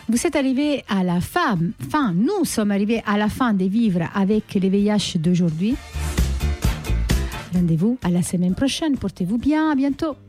Vous êtes arrivés à la fin, nous sommes arrivés à la fin de vivre avec les VIH d'aujourd'hui. Rendez-vous à la semaine prochaine. Portez-vous bien, à bientôt.